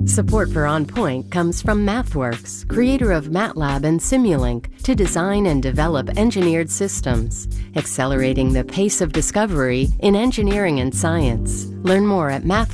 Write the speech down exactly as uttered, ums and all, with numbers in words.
Support for On Point comes from MathWorks, creator of MATLAB and Simulink, to design and develop engineered systems, accelerating the pace of discovery in engineering and science. Learn more at math